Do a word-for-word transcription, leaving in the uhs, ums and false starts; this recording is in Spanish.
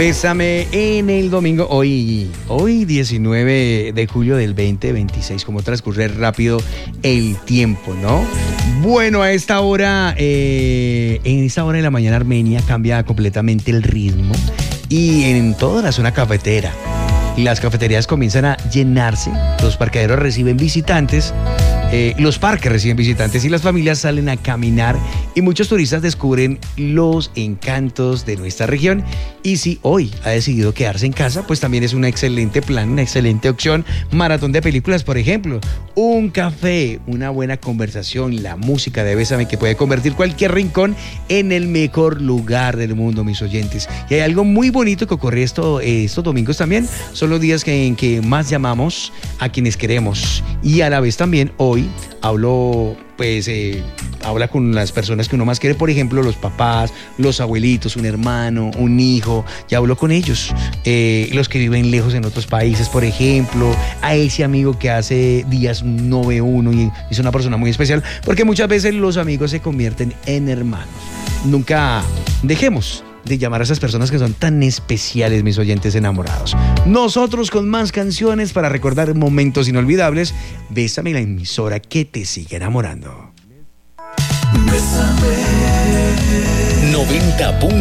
Bésame en el domingo, hoy, hoy diecinueve de julio del veinte veintiséis, como transcurre rápido el tiempo, ¿no? Bueno, a esta hora, eh, en esta hora de la mañana Armenia cambia completamente el ritmo y en toda la zona cafetera. Las cafeterías comienzan a llenarse, los parqueaderos reciben visitantes, eh, los parques reciben visitantes y las familias salen a caminar y muchos turistas descubren los encantos de nuestra región. Y si hoy ha decidido quedarse en casa, pues también es un excelente plan, una excelente opción. Maratón de películas, por ejemplo, un café, una buena conversación, la música de Bésame que puede convertir cualquier rincón en el mejor lugar del mundo, mis oyentes. Y hay algo muy bonito que ocurre esto, eh, estos domingos también. Son los días que, en que más llamamos a quienes queremos y a la vez también hoy hablo, pues, eh, habla con las personas que uno más quiere, por ejemplo, los papás, los abuelitos, un hermano, un hijo, ya hablo con ellos, eh, los que viven lejos en otros países, por ejemplo, a ese amigo que hace días no ve uno y es una persona muy especial, porque muchas veces los amigos se convierten en hermanos. Nunca dejemos de llamar a esas personas que son tan especiales, mis oyentes enamorados. Nosotros con más canciones para recordar momentos inolvidables. Bésame, la emisora que te sigue enamorando. Bésame. noventa punto